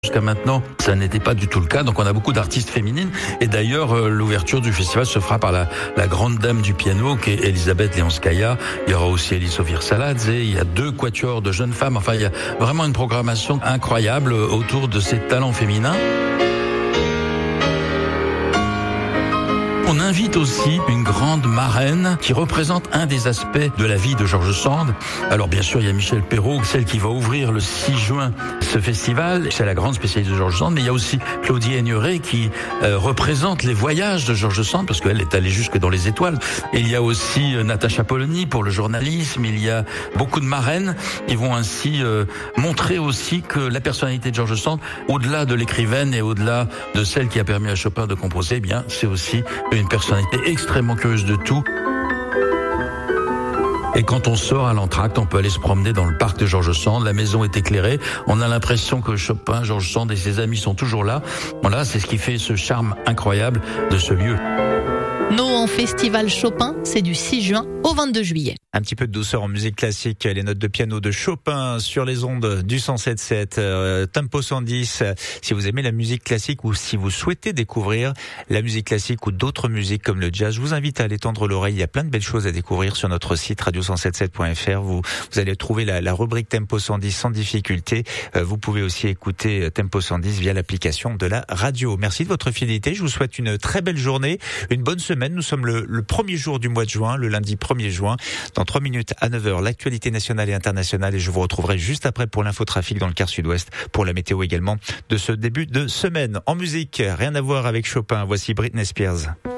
Jusqu'à maintenant, ça n'était pas du tout le cas, donc on a beaucoup d'artistes féminines. Et d'ailleurs, l'ouverture du festival se fera par la grande dame du piano, qui est Elisabeth Leonskaya. Il y aura aussi Elis Ophir-Saladze. Il y a 2 quatuors de jeunes femmes. Enfin, il y a vraiment une programmation incroyable autour de ces talents féminins. On invite aussi une grande marraine qui représente un des aspects de la vie de George Sand. Alors bien sûr, il y a Michel Perrault, celle qui va ouvrir le 6 juin ce festival. C'est la grande spécialiste de George Sand, mais il y a aussi Claudie Aigneret qui représente les voyages de George Sand, parce qu'elle est allée jusque dans les étoiles. Et il y a aussi Natacha Polony pour le journalisme. Il y a beaucoup de marraines qui vont ainsi montrer aussi que la personnalité de George Sand, au-delà de l'écrivaine et au-delà de celle qui a permis à Chopin de composer, eh bien c'est aussi une personnalité extrêmement curieuse de tout. Et quand on sort à l'entracte, on peut aller se promener dans le parc de George Sand. La maison est éclairée. On a l'impression que Chopin, George Sand et ses amis sont toujours là. Voilà, c'est ce qui fait ce charme incroyable de ce lieu. Nohant Festival Chopin, c'est du 6 juin au 22 juillet. Un petit peu de douceur en musique classique, les notes de piano de Chopin sur les ondes du 107.7, Tempo 110. Si vous aimez la musique classique ou si vous souhaitez découvrir la musique classique ou d'autres musiques comme le jazz, je vous invite à aller tendre l'oreille. Il y a plein de belles choses à découvrir sur notre site radio177.fr. Vous allez trouver la rubrique Tempo 110 sans difficulté. Vous pouvez aussi écouter Tempo 110 via l'application de la radio. Merci de votre fidélité. Je vous souhaite une très belle journée, une bonne semaine. Nous sommes le premier jour du mois de juin, le lundi 1er juin. Dans 3 minutes à 9h, l'actualité nationale et internationale. Et je vous retrouverai juste après pour l'infotrafic dans le quart sud-ouest, pour la météo également de ce début de semaine. En musique, rien à voir avec Chopin. Voici Britney Spears.